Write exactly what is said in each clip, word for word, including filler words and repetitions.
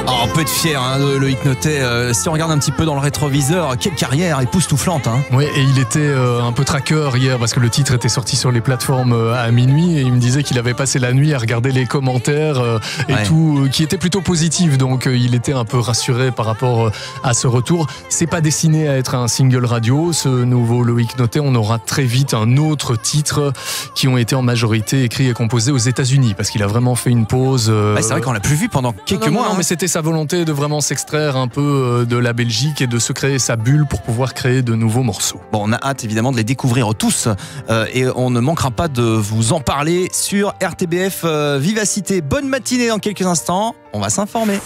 Oh, on peut être fier hein, de Loïc Notet. Euh, si on regarde un petit peu dans le rétroviseur, quelle carrière époustouflante. Hein. Oui, et il était euh, un peu traqueur hier parce que le titre était sorti sur les plateformes euh, à minuit et il me disait qu'il avait passé la nuit à regarder les commentaires euh, et ouais. tout, euh, qui étaient plutôt positifs. Donc euh, il était un peu rassuré par rapport euh, à ce retour. C'est pas destiné à être un single radio, ce nouveau Loïc Notet. On aura très vite un autre titre qui ont été en majorité écrits et composés aux États-Unis parce qu'il a vraiment fait une pause. Euh... Ouais, c'est vrai qu'on l'a plus vu pendant quelques non, non, mois. Non, hein. mais c'était sa volonté de vraiment s'extraire un peu de la Belgique et de se créer sa bulle pour pouvoir créer de nouveaux morceaux. Bon, on a hâte évidemment de les découvrir tous euh, et on ne manquera pas de vous en parler sur R T B F euh, Vivacité. Bonne matinée dans quelques instants, on va s'informer.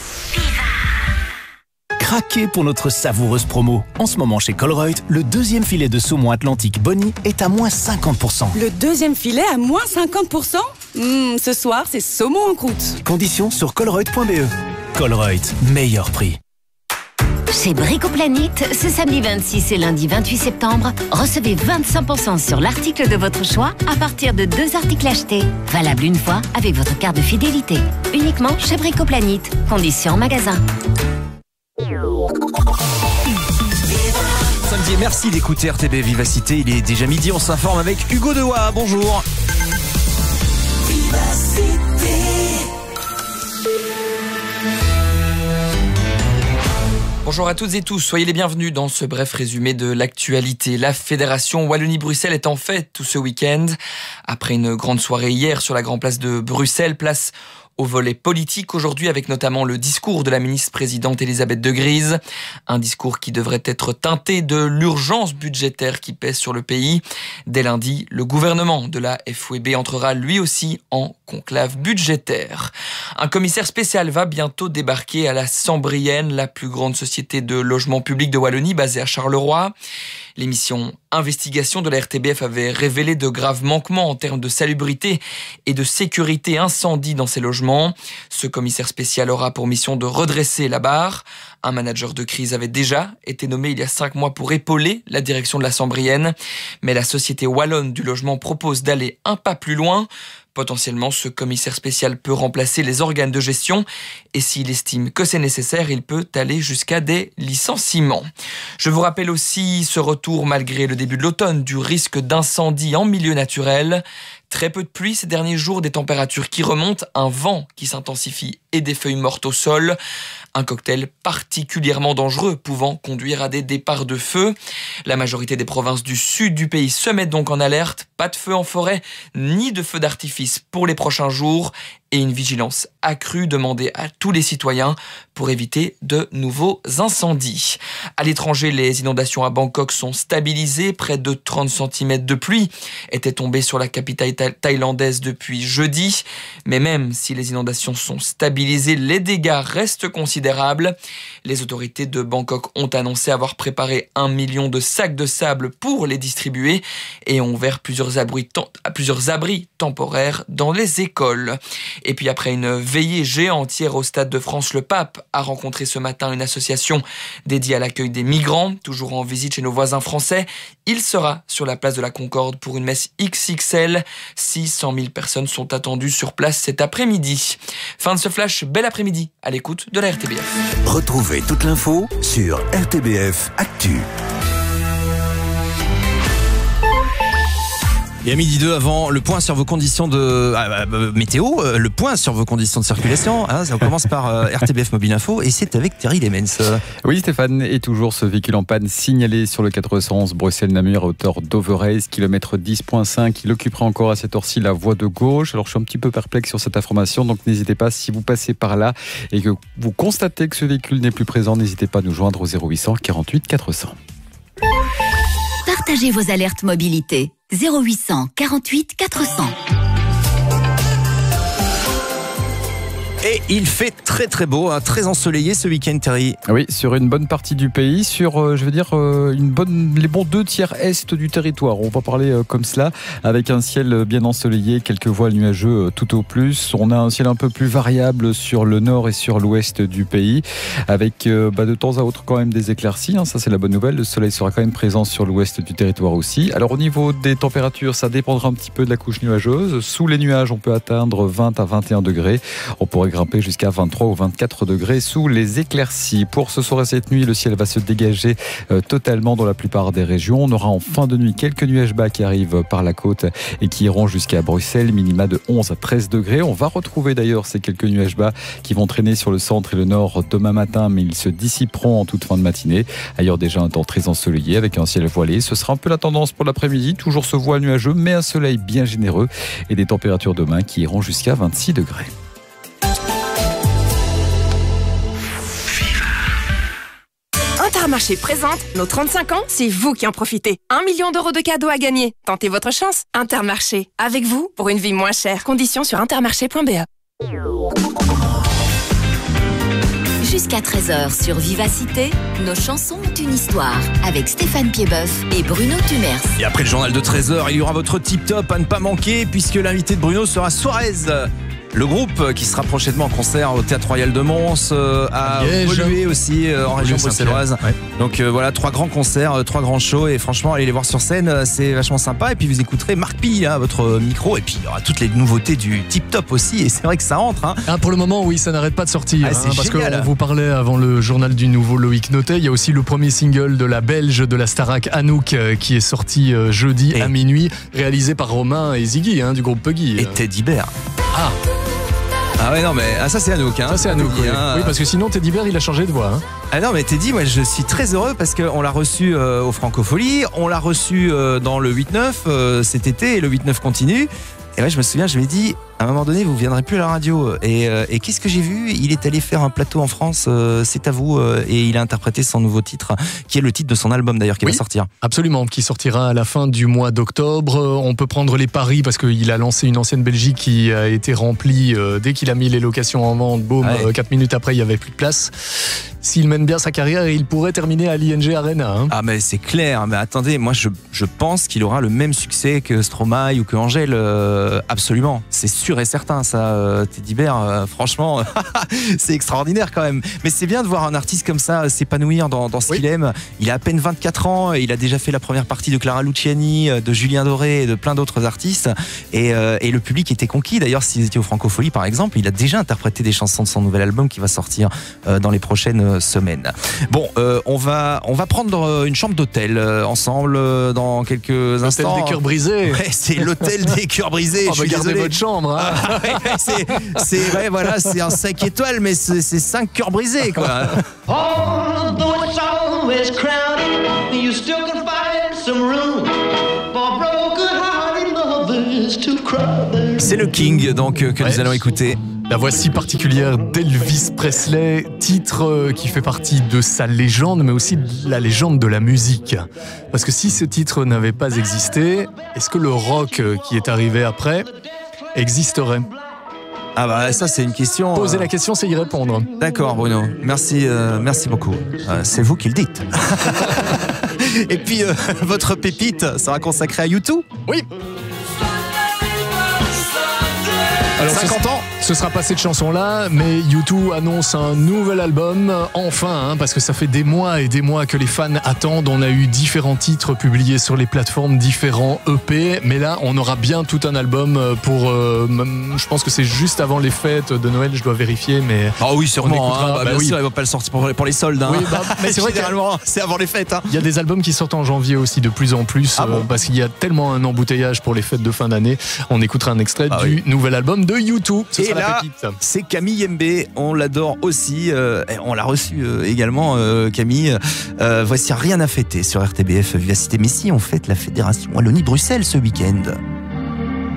Craquez pour notre savoureuse promo. En ce moment chez Colruyt, le deuxième filet de saumon Atlantique Bonnie est à moins cinquante pour cent. Le deuxième filet à moins cinquante pour cent mmh, Ce soir, c'est saumon en croûte. Conditions sur colruyt point b e. Colruyt, meilleur prix. Chez Bricoplanite, ce samedi vingt-six et lundi vingt-huit septembre, recevez vingt-cinq pour cent sur l'article de votre choix à partir de deux articles achetés. Valable une fois avec votre carte de fidélité. Uniquement chez Bricoplanite. Conditions en magasin. Samedi, merci d'écouter R T B Vivacité. Il est déjà midi, on s'informe avec Hugo Dewa. Bonjour. Vivacité. Bonjour à toutes et tous, soyez les bienvenus dans ce bref résumé de l'actualité. La Fédération Wallonie-Bruxelles est en fête tout ce week-end. Après une grande soirée hier sur la grande place de Bruxelles, place au volet politique aujourd'hui avec notamment le discours de la ministre-présidente Elisabeth De Gries. Un discours qui devrait être teinté de l'urgence budgétaire qui pèse sur le pays. Dès lundi, le gouvernement de la F O E B entrera lui aussi en conclave budgétaire. Un commissaire spécial va bientôt débarquer à la Sambrienne, la plus grande société de logement public de Wallonie basée à Charleroi. L'émission Investigation de la R T B F avait révélé de graves manquements en termes de salubrité et de sécurité incendie dans ces logements. Ce commissaire spécial aura pour mission de redresser la barre. Un manager de crise avait déjà été nommé il y a cinq mois pour épauler la direction de la Sambrienne. Mais la société wallonne du logement propose d'aller un pas plus loin. Potentiellement, ce commissaire spécial peut remplacer les organes de gestion et s'il estime que c'est nécessaire, il peut aller jusqu'à des licenciements. Je vous rappelle aussi ce retour, malgré le début de l'automne, du risque d'incendie en milieu naturel. Très peu de pluie ces derniers jours, des températures qui remontent, un vent qui s'intensifie et des feuilles mortes au sol. Un cocktail particulièrement dangereux pouvant conduire à des départs de feu. La majorité des provinces du sud du pays se mettent donc en alerte. Pas de feu en forêt, ni de feu d'artifice pour les prochains jours. Et une vigilance accrue demandée à tous les citoyens pour éviter de nouveaux incendies. À l'étranger, les inondations à Bangkok sont stabilisées. Près de trente centimètres de pluie étaient tombés sur la capitale tha- thaïlandaise depuis jeudi. Mais même si les inondations sont stabilisées, les dégâts restent considérables. Les autorités de Bangkok ont annoncé avoir préparé un million de sacs de sable pour les distribuer et ont ouvert plusieurs abris, tem- plusieurs abris temporaires dans les écoles. Et puis après une veillée géante hier au Stade de France, le pape a rencontré ce matin une association dédiée à l'accueil des migrants, toujours en visite chez nos voisins français. Il sera sur la place de la Concorde pour une messe X X L. six cent mille personnes sont attendues sur place cet après-midi. Fin de ce flash, bel après-midi à l'écoute de la R T B F. Retrouvez toute l'info sur R T B F Actu. Et à midi deux, avant le point sur vos conditions de ah, bah, météo, euh, le point sur vos conditions de circulation. Hein, ça commence par euh, R T B F Mobile Info et c'est avec Thierry Lemens. Oui Stéphane, et toujours ce véhicule en panne signalé sur le quatre cent onze Bruxelles-Namur à hauteur d'Overrace, kilomètre dix virgule cinq. Il occupera encore à cette heure-ci la voie de gauche. Alors je suis un petit peu perplexe sur cette information, donc n'hésitez pas, si vous passez par là et que vous constatez que ce véhicule n'est plus présent, n'hésitez pas à nous joindre au zéro huit cent quarante-huit quatre cents. Partagez vos alertes mobilité. zéro huit cent quarante-huit quatre cents. Et il fait très très beau, hein, très ensoleillé ce week-end, Thierry. Oui, sur une bonne partie du pays, sur, euh, je veux dire, euh, une bonne, les bons deux tiers est du territoire. On va parler euh, comme cela, avec un ciel bien ensoleillé, quelques voiles nuageux euh, tout au plus. On a un ciel un peu plus variable sur le nord et sur l'ouest du pays, avec euh, bah, de temps à autre quand même des éclaircies. Hein, ça, c'est la bonne nouvelle. Le soleil sera quand même présent sur l'ouest du territoire aussi. Alors, au niveau des températures, ça dépendra un petit peu de la couche nuageuse. Sous les nuages, on peut atteindre vingt à vingt et un degrés. On pourrait grimper jusqu'à vingt-trois ou vingt-quatre degrés sous les éclaircies. Pour ce soir et cette nuit, le ciel va se dégager euh, totalement dans la plupart des régions. On aura en fin de nuit quelques nuages bas qui arrivent par la côte et qui iront jusqu'à Bruxelles, minima de onze à treize degrés. On va retrouver d'ailleurs ces quelques nuages bas qui vont traîner sur le centre et le nord demain matin, mais ils se dissiperont en toute fin de matinée. Ailleurs déjà un temps très ensoleillé avec un ciel voilé. Ce sera un peu la tendance pour l'après-midi, toujours ce voile nuageux, mais un soleil bien généreux et des températures demain qui iront jusqu'à vingt-six degrés. Intermarché présente nos trente-cinq ans, c'est vous qui en profitez. Un million d'euros de cadeaux à gagner. Tentez votre chance. Intermarché, avec vous pour une vie moins chère. Conditions sur intermarché point b e. Jusqu'à treize heures sur Vivacité, nos chansons ont une histoire avec Stéphane Piedboeuf et Bruno Tumers. Et après le journal de treize heures, il y aura votre tip top à ne pas manquer puisque l'invité de Bruno sera Suarez. Le groupe qui sera prochainement en concert au Théâtre Royal de Mons euh, a évolué aussi euh, en région bruxelloise. Ouais. Donc euh, voilà, trois grands concerts, euh, trois grands shows et franchement, allez les voir sur scène, euh, c'est vachement sympa. Et puis vous écouterez Marc Pi à votre micro et puis il y aura toutes les nouveautés du Tip Top aussi. Et c'est vrai que ça entre. Hein. Ah, pour le moment, oui, ça n'arrête pas de sortir. Ah, hein, parce génial. qu'on vous parlait avant le journal du nouveau Loïc Notet. Il y a aussi le premier single de la Belge de la Starac Anouk euh, qui est sorti euh, jeudi et... à minuit, réalisé par Romain et Ziggy hein, du groupe Puggy. Et Teddy Bear. Ah. Ah ouais non mais ah, ça c'est Anouk hein. Ça c'est Anouk oui. Hein. Oui parce que sinon Teddy Bear il a changé de voix hein. Ah non mais Teddy moi je suis très heureux parce qu'on l'a reçu euh, au Francofolie, on l'a reçu euh, dans le huit neuf euh, cet été et le huit neuf continue. Et ouais, je me souviens, je lui ai dit, à un moment donné, vous viendrez plus à la radio. Et, euh, et qu'est-ce que j'ai vu ? Il est allé faire un plateau en France, euh, c'est à vous, euh, et il a interprété son nouveau titre, qui est le titre de son album d'ailleurs, qui oui, va sortir. Absolument, qui sortira à la fin du mois d'octobre. On peut prendre les paris parce qu'il a lancé une ancienne Belgique qui a été remplie euh, dès qu'il a mis les locations en vente. Boum, ouais. euh, quatre minutes après, il n'y avait plus de place. S'il mène bien sa carrière, il pourrait terminer à l'I N G Arena. Hein. Ah mais c'est clair, mais attendez, moi je, je pense qu'il aura le même succès que Stromae ou que Angèle, euh, absolument. C'est sûr et certain ça, euh, Teddy Bear, euh, franchement, c'est extraordinaire quand même. Mais c'est bien de voir un artiste comme ça s'épanouir dans, dans ce oui. qu'il aime. Il a à peine vingt-quatre ans, et il a déjà fait la première partie de Clara Luciani, de Julien Doré et de plein d'autres artistes. Et, euh, et le public était conquis. D'ailleurs, s'ils étaient au Francofolie par exemple, il a déjà interprété des chansons de son nouvel album qui va sortir euh, dans les prochaines semaine. Bon, euh, on va on va prendre une chambre d'hôtel euh, ensemble euh, dans quelques l'hôtel instants. L'hôtel des cœurs brisés. Ouais, c'est l'hôtel des cœurs brisés. Oh, je suis gardez désolé. votre chambre. Hein. Ah, ouais, ouais, c'est c'est ouais, voilà, c'est un cinq étoiles, mais c'est, c'est cinq cœurs brisés quoi. Although it's always crowded, you still can find some room for broken-hearted lovers to cry. C'est le King donc que ouais. nous allons écouter. La voix si particulière d'Elvis Presley, titre qui fait partie de sa légende, mais aussi de la légende de la musique. Parce que si ce titre n'avait pas existé, est-ce que le rock qui est arrivé après existerait ? Ah bah ça c'est une question. Poser euh... la question, c'est y répondre. D'accord Bruno, merci, euh, merci beaucoup. Euh, c'est vous qui le dites. Et puis euh, votre pépite sera consacrée à U deux ? Oui. Alors, cinquante ans. Ce sera pas cette chanson-là, mais U deux annonce un nouvel album, enfin, hein, parce que ça fait des mois et des mois que les fans attendent. On a eu différents titres publiés sur les plateformes, différents E P, mais là, on aura bien tout un album pour. Euh, je pense que c'est juste avant les fêtes de Noël, je dois vérifier, mais. Ah oui, sûrement. Hein, bah, bah bien oui. sûr, il va pas le sortir pour, pour les soldes. Hein. Oui, bah, mais c'est vrai généralement, c'est avant les fêtes. Hein. Il y a des albums qui sortent en janvier aussi de plus en plus, ah bon euh, parce qu'il y a tellement un embouteillage pour les fêtes de fin d'année. On écoutera un extrait ah du oui. nouvel album de U deux. Ce et là, c'est Camille Mbé, on l'adore aussi, euh, on l'a reçu euh, également, euh, Camille. Euh, voici Rien à fêter sur R T B F Vivacité. Mais si on fête la Fédération Wallonie-Bruxelles ce week-end.